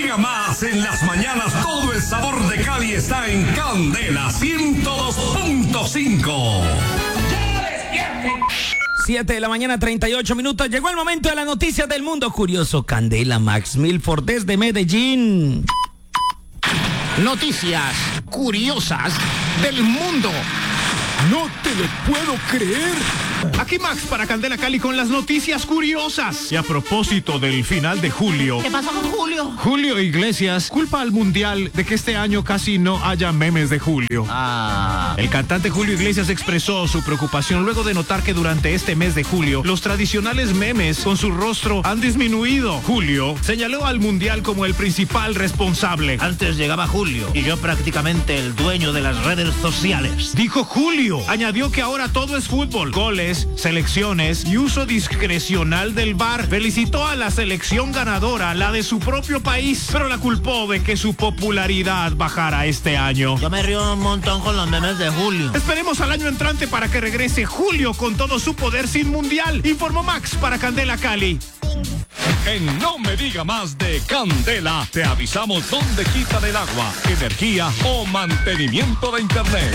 diga más, en las mañanas todo el sabor de Cali está en Candela 102.5. 7 de la mañana, 38 minutos. Llegó el momento de las noticias del mundo curioso. Candela, Max Milford desde Medellín. Noticias curiosas del mundo. No te lo puedo creer. Aquí Max para Candela Cali con las noticias curiosas. Y a propósito del final de julio. ¿Qué pasó con Julio? Julio Iglesias culpa al mundial de que este año casi no haya memes de Julio. El cantante Julio Iglesias expresó su preocupación luego de notar que durante este mes de julio los tradicionales memes con su rostro han disminuido. Julio señaló al mundial como el principal responsable. Antes llegaba Julio y yo prácticamente el dueño de las redes sociales. Dijo Julio. Añadió que ahora todo es fútbol, goles, selecciones y uso discrecional del VAR. Felicitó a la selección ganadora, la de su propio país, pero la culpó de que su popularidad bajara este año. Yo me río un montón con los memes de Julio. Esperemos al año entrante para que regrese Julio con todo su poder sin mundial, informó Max para Candela Cali. En No Me Diga Más de Candela, te avisamos dónde quitan el agua, energía o mantenimiento de internet.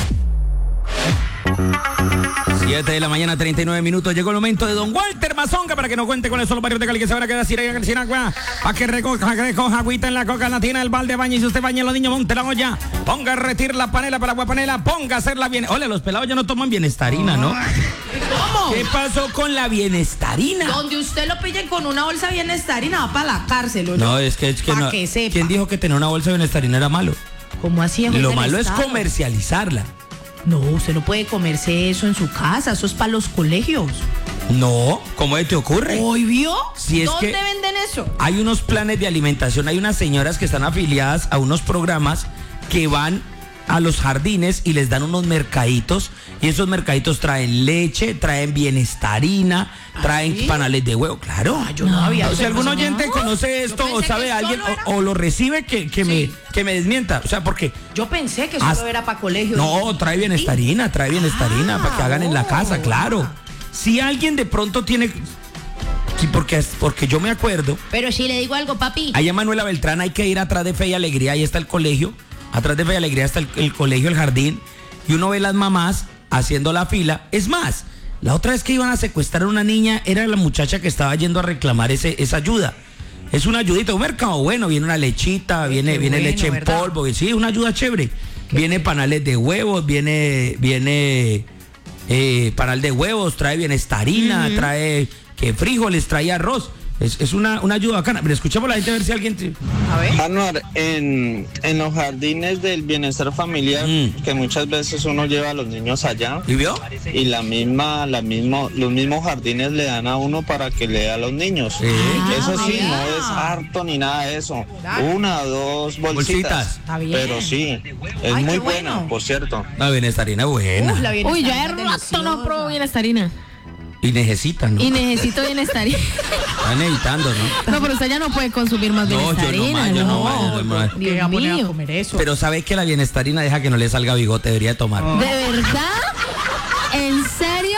7 de la mañana, 39 minutos. Llegó el momento de don Walter Mazonga para que nos cuente cuáles son los barrios de Cali que se van a quedar sin agua. Para que recoja agüita en la coca, en la tina, el balde, baña. Y si usted baña a los niños, monte la olla. Ponga a retirar la panela para agua panela. Ponga a hacerla bien. Hola, los pelados ya no toman bienestarina, ¿no? ¿Cómo? ¿Qué pasó con la bienestarina? Donde usted lo pillen con una bolsa de bienestarina va para la cárcel, ¿o no? Es que no. Que sepa. ¿Quién dijo que tener una bolsa de bienestarina era malo? ¿Cómo así? Lo malo es comercializarla. No, usted no puede comerse eso en su casa, eso es para los colegios. No, ¿cómo te ocurre? ¿Hoy vio? Si es ¿Dónde que venden eso? Hay unos planes de alimentación, hay unas señoras que están afiliadas a unos programas que van a los jardines y les dan unos mercaditos, y esos mercaditos traen leche, traen bienestarina, traen ¿sí? Panales de huevo, claro. Yo no había. Si algún oyente conoce esto o sabe a alguien o lo recibe, que me desmienta, o sea, porque yo pensé que solo era para colegios. No, trae bienestarina para que hagan en la casa, claro. Si alguien de pronto tiene... Sí, porque yo me acuerdo. Pero si le digo algo, papi. Allá en Manuela Beltrán hay que ir atrás de Fe y Alegría, ahí está el colegio. Atrás de Fe y Alegría está el colegio, el jardín. Y uno ve las mamás haciendo la fila. Es más, la otra vez que iban a secuestrar a una niña, era la muchacha que estaba yendo a reclamar esa ayuda. Es una ayudita, un mercado bueno, viene una lechita, viene bueno, leche en polvo. Sí, una ayuda chévere. Viene panales de huevos, viene panal de huevos, trae bienestarina, trae frijoles, trae arroz. Es una ayuda bacana. Pero escuchamos a la gente a ver si alguien... A ver. Anuar, en los jardines del bienestar familiar, que muchas veces uno lleva a los niños allá. ¿Y vio? Y los mismos jardines le dan a uno para que le dé a los niños. Sí. Eso sí, no es harto ni nada de eso. Una o dos bolsitas. Está bien. Pero sí, es muy buena, por cierto. La bienestarina buena. Uy, yo hace rato no pruebo bienestarina. Y necesitan, ¿no? Y necesito bienestarina. Están necesitando, ¿no? No, pero usted ya no puede consumir más bienestarina. Yo no. Dios mío. Comer eso. Pero ¿sabe que la bienestarina deja que no le salga bigote? Debería tomar. ¿De verdad? ¿En serio?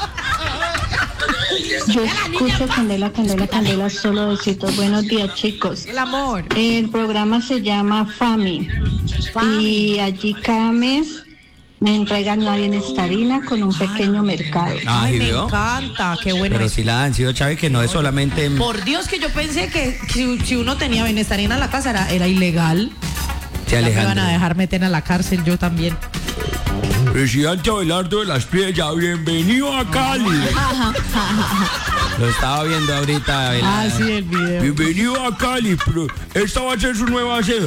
Yo escucho Candela, solo besitos. Buenos días, chicos. El amor. El programa se llama FAMI. Y allí cada mes me entregan la bienestarina con un pequeño mercado. Ay, me ¿vio? encanta, qué bueno. Pero si la han sido, Chávez, que no es solamente... Por Dios, que yo pensé que si uno tenía bienestarina en la casa era ilegal. Sí, Me iban Alejandro. a dejar meter a la cárcel, yo también. Presidente Abelardo de la Estrella, bienvenido a Cali. Lo estaba viendo ahorita. Sí, el video. Bienvenido a Cali, pero esta va a ser su nueva sede.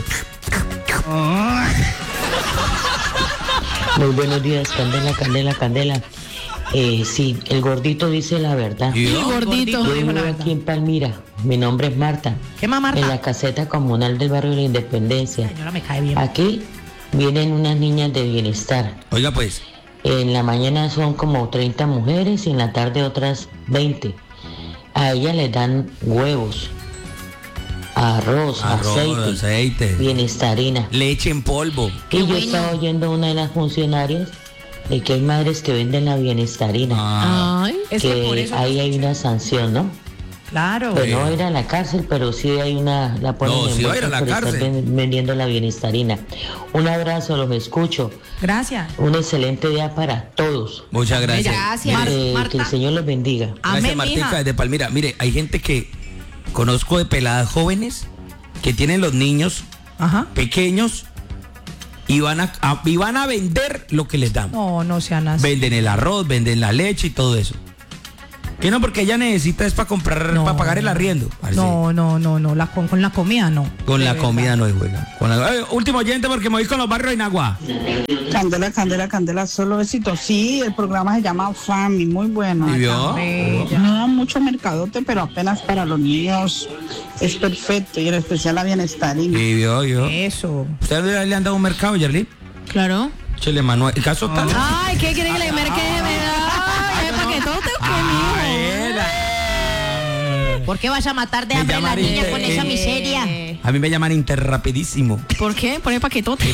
Muy buenos días, Candela. Sí, el gordito dice la verdad. ¿Y Sí, yo? gordito. Yo vivo aquí en Palmira. Mi nombre es Marta. ¿Qué más, Marta? En la caseta comunal del barrio de la Independencia. Señora, me cae bien. Aquí vienen unas niñas de bienestar. Oiga, pues. En la mañana son como 30 mujeres y en la tarde otras 20. A ellas les dan huevos, arroz, aceite, bienestarina, leche en polvo. Y yo estaba oyendo a una de las funcionarias de que hay madres que venden la bienestarina. Ay. Es que por Que eso ahí hay una sanción, ¿no? Claro. Pues no va a ir a la cárcel, pero sí hay la ponen No, en sí va a ir a la bolsa por estar cárcel. vendiendo la bienestarina. Un abrazo, los escucho. Gracias. Un excelente día para todos. Muchas gracias. Gracias. Que el Señor los bendiga. Gracias, Amén, Martica, mija. desde Palmira. Mire, hay gente que conozco de peladas jóvenes que tienen los niños Ajá. pequeños y van a vender lo que les damos. No sean así. Venden el arroz, venden la leche y todo eso. Que no, porque ella necesita es para comprar, para pagar el arriendo. Parce. No, con la comida no. Con De la verdad. comida no es juega. Último oyente porque me voy con los barrios de Inagua. Candela, solo besitos. Sí, el programa se llama Family, muy bueno. ¿Y vio? No da mucho mercadote, pero apenas para los niños es perfecto y en especial la bienestarina. ¿Y vio? Eso. ¿Usted le han dado un mercado, Yerli? Claro. Chele Manuel. ¿El caso tal? Ay, ¿qué quiere que le merque? Ay, para que todo te ¿Por qué vaya a matar de Me hambre a la llaman niña con esa miseria? A mí me llaman Interrapidísimo. ¿Por qué? Pone paquetote.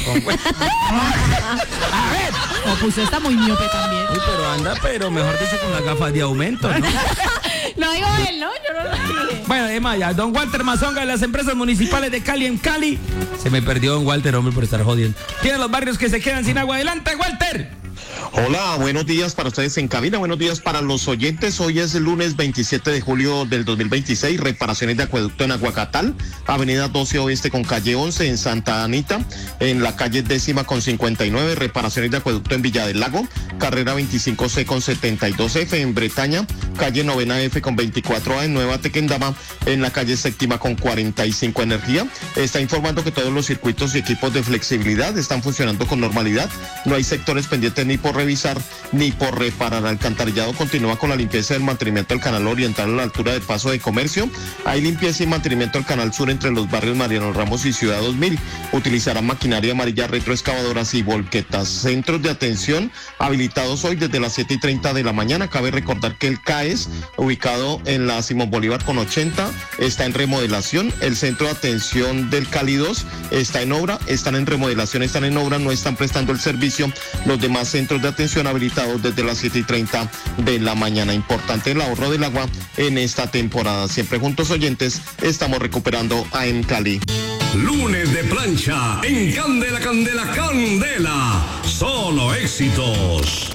O pues está muy miope también. Uy, pero mejor dicho con las gafas de aumento, ¿no? Lo digo él, ¿no? Yo no lo dije. Bueno, es más, ya, don Walter Mazonga de las empresas municipales de Cali en Cali. Se me perdió don Walter, hombre, por estar jodiendo. Tiene los barrios que se quedan sin agua. Adelante, Walter. Hola, buenos días para ustedes en cabina, buenos días para los oyentes. Hoy es el lunes 27 de julio del 2026, reparaciones de acueducto en Aguacatal, avenida 12 Oeste con calle 11 en Santa Anita, en la calle 10ª con 59, reparaciones de acueducto en Villa del Lago, carrera 25C con 72F en Bretaña, calle 9F con 24A en Nueva Tequendama, en la calle 7ª con 45 Energía. Está informando que todos los circuitos y equipos de flexibilidad están funcionando con normalidad, no hay sectores pendientes ni por revisar ni por reparar. Alcantarillado continúa con la limpieza del mantenimiento del canal oriental a la altura del paso de comercio. Hay limpieza y mantenimiento del canal sur entre los barrios Mariano Ramos y Ciudad 2000. Utilizarán maquinaria amarilla, retroexcavadoras y volquetas. Centros de atención habilitados hoy desde las 7:30 de la mañana. Cabe recordar que el CAES, ubicado en la Simón Bolívar con 80, está en remodelación. El centro de atención del Cali 2 está en obra, están en remodelación, están en obra, no están prestando el servicio. Los demás centros de atención habilitados desde las 7:30 de la mañana. Importante el ahorro del agua en esta temporada. Siempre juntos, oyentes, estamos recuperando AM Cali. Lunes de plancha en Candela, Candela, Candela. Solo éxitos.